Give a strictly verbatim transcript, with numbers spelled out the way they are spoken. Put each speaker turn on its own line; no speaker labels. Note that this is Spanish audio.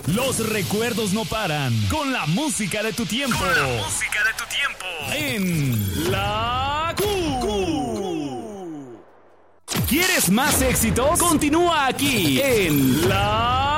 Los recuerdos no paran. Con la música de tu tiempo.
Con la música de tu tiempo.
En La Q. ¿Quieres más éxitos? Continúa aquí en La